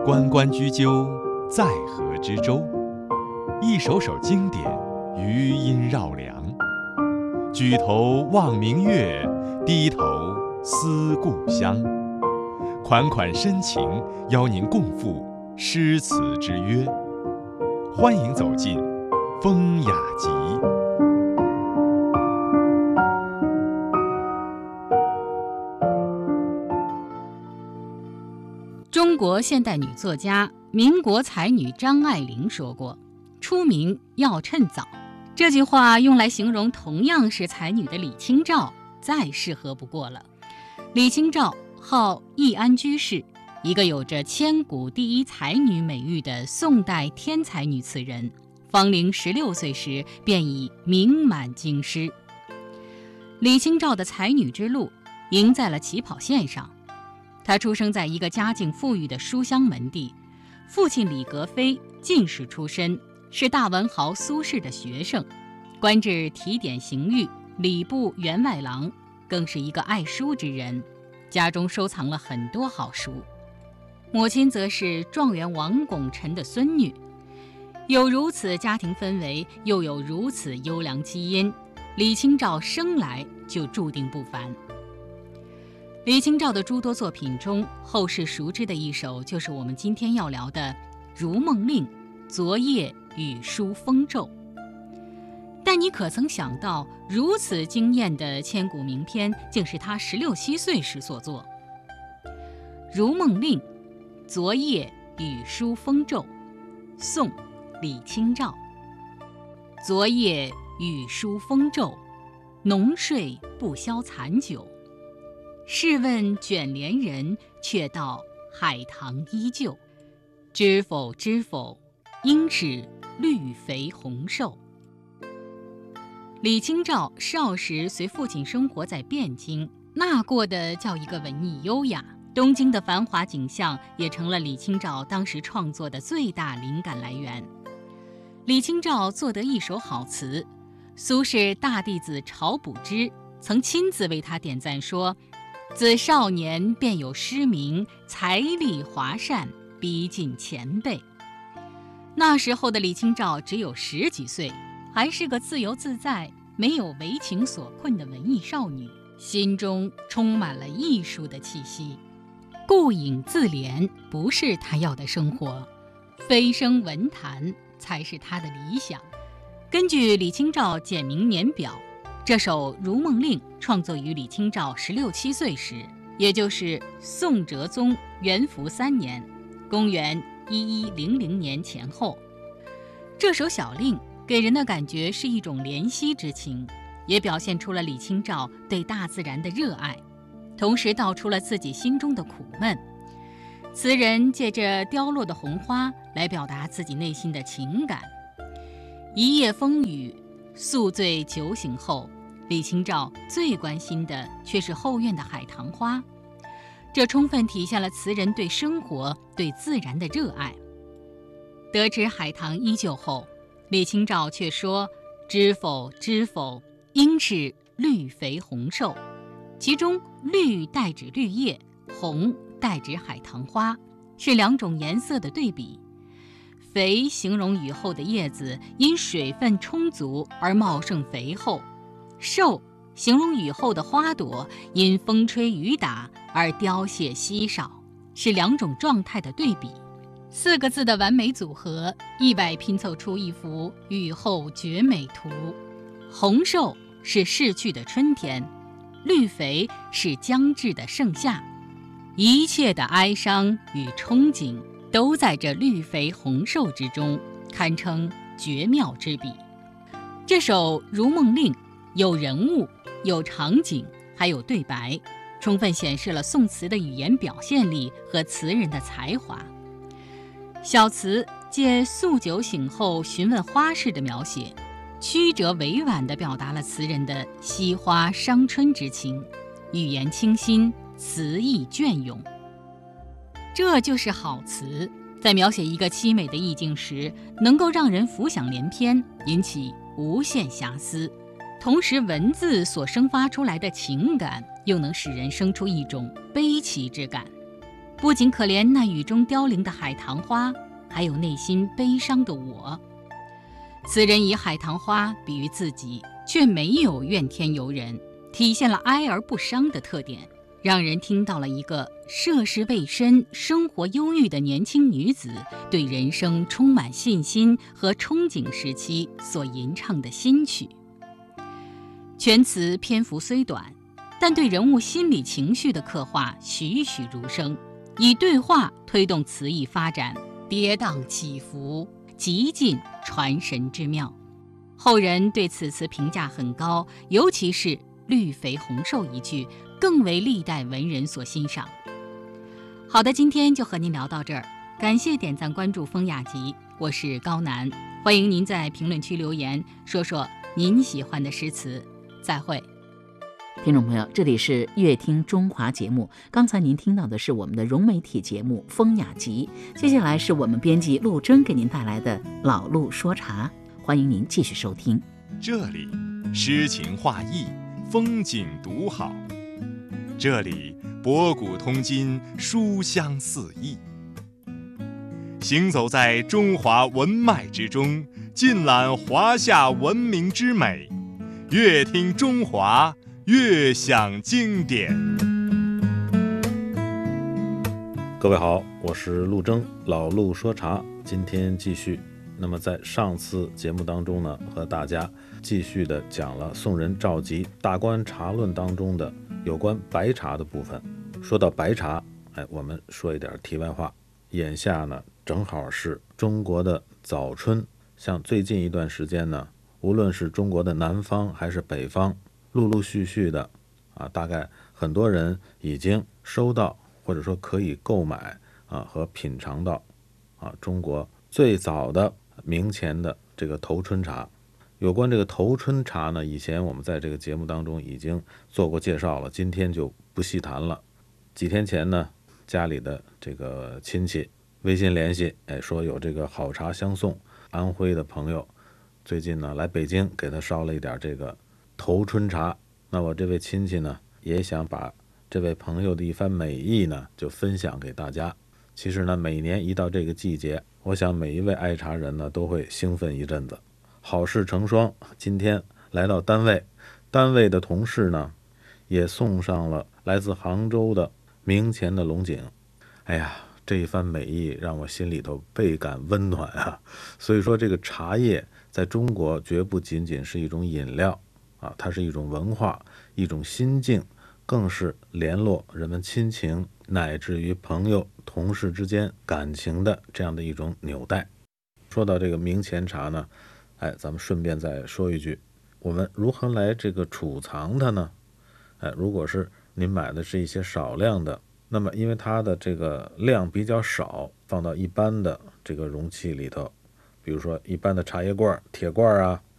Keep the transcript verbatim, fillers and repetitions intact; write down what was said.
关关雎鸠，在河之洲。一首首经典，余音绕梁。举头望明月，低头思故乡。款款深情，邀您共赴诗词之约。欢迎走进风雅集。 中国现代女作家、民国才女张爱玲说过：“出名要趁早。”这句话用来形容同样是才女的李清照，再适合不过了。李清照号易安居士，一个有着千古第一才女美誉的宋代天才女词人，芳龄十六岁时便已名满京师。李清照的才女之路赢在了起跑线上。她出生在一个家境富裕的书香门第，父亲李格非进士出身，是大文豪苏轼的学生，官至提点刑狱、礼部员外郎，更是一个爱书之人，家中收藏了很多好书。母亲则是状元王拱辰的孙女，有如此家庭氛围，又有如此优良基因，李清照生来就注定不凡。李清照的诸多作品中，后世熟知的一首就是我们今天要聊的《如梦令·昨夜雨疏风骤》。但你可曾想到，如此惊艳的千古名篇，竟是她十六七岁时所作。《如梦令·昨夜雨疏风骤》，宋·李清照。昨夜雨疏风骤，浓睡不消残酒。试问卷帘人，却道海棠依旧。知否知否，应是绿肥红瘦。李清照少时随父亲生活在汴京，那过的叫一个文艺优雅。东京的繁华景象也成了李清照当时创作的最大灵感来源。李清照作得一首好词，苏轼大弟子晁补之曾亲自为他点赞说：“自少年便有诗名，才丽华善，逼近前辈。”那时候的李清照只有十几岁，还是个自由自在、没有为情所困的文艺少女，心中充满了艺术的气息。顾影自怜不是她要的生活，飞升文坛才是她的理想。根据李清照简明年表，这首《如梦令》创作于李清照十六七岁时，也就是宋哲宗元符三年，公元一一零零年前后。这首小令给人的感觉是一种怜惜之情，也表现出了李清照对大自然的热爱，同时道出了自己心中的苦闷。词人借着凋落的红花来表达自己内心的情感。一夜风雨，宿醉酒醒后，李清照最关心的却是后院的海棠花，这充分体现了词人对生活、对自然的热爱。得知海棠依旧后，李清照却说：“知否知否，应是绿肥红瘦。”其中绿代指绿叶，红代指海棠花，是两种颜色的对比。肥形容雨后的叶子因水分充足而茂盛肥厚，瘦形容雨后的花朵因风吹雨打而凋谢稀少，是两种状态的对比。四个字的完美组合，意外拼凑出一幅雨后绝美图。红瘦是逝去的春天，绿肥是将至的盛夏，一切的哀伤与憧憬都在这绿肥红瘦之中，堪称绝妙之笔。这首《如梦令》有人物、有场景，还有对白，充分显示了宋词的语言表现力和词人的才华。小词借宿酒醒后询问花事的描写，曲折委婉地表达了词人的惜花伤春之情，语言清新，词意隽永。这就是好词，在描写一个凄美的意境时，能够让人浮想联翩，引起无限遐思，同时文字所生发出来的情感又能使人生出一种悲戚之感。 不仅可怜那雨中凋零的海棠花，还有内心悲伤的我。词人以海棠花比喻自己，却没有怨天尤人，体现了哀而不伤的特点，让人听到了一个涉世未深、生活忧郁的年轻女子对人生充满信心和憧憬时期所吟唱的新曲。全词篇幅虽短，但对人物心理情绪的刻画栩栩如生，以对话推动词意发展，跌宕起伏，极尽传神之妙。后人对此词评价很高，尤其是绿肥红瘦一句，更为历代文人所欣赏。好的，今天就和您聊到这儿，感谢点赞关注风雅集，我是高楠，欢迎您在评论区留言，说说您喜欢的诗词。再会。 听众朋友，这里是乐听中华节目，刚才您听到的是我们的融媒体节目《风雅集》，接下来是我们编辑陆征给您带来的老陆说茶，欢迎您继续收听。 这里诗情画意，风景独好，这里博古通今，书香四溢。行走在中华文脉之中，尽览华夏文明之美，乐听中华，乐享经典。 各位好，我是陆征，老陆说茶，今天继续。那么在上次节目当中呢，和大家继续的讲了宋人赵佶《大观茶论》当中的有关白茶的部分。说到白茶，哎，我们说一点题外话。眼下呢，正好是中国的早春，像最近一段时间呢，无论是中国的南方还是北方，陆陆续续的啊，大概很多人已经收到或者说可以购买啊和品尝到啊中国最早的明前的这个头春茶。有关这个头春茶呢，以前我们在这个节目当中已经做过介绍了，今天就不细谈了。几天前呢，家里的这个亲戚微信联系，哎，说有这个好茶相送，安徽的朋友最近呢来北京给他烧了一点这个头春茶。那我这位亲戚呢，也想把这位朋友的一番美意呢，就分享给大家。其实呢，每年一到这个季节，我想每一位爱茶人呢，都会兴奋一阵子。好事成双，今天来到单位，单位的同事呢，也送上了来自杭州的明前的龙井。哎呀，这一番美意让我心里头倍感温暖啊！所以说，这个茶叶在中国绝不仅仅是一种饮料啊，它是一种文化，一种心境，更是联络人们亲情乃至于朋友同事之间感情的这样的一种纽带。说到这个明前茶呢，哎，咱们顺便再说一句，我们如何来这个储藏它呢？哎，如果是您买的是一些少量的，那么因为它的这个量比较少，放到一般的这个容器里头，比如说一般的茶叶罐、铁罐啊，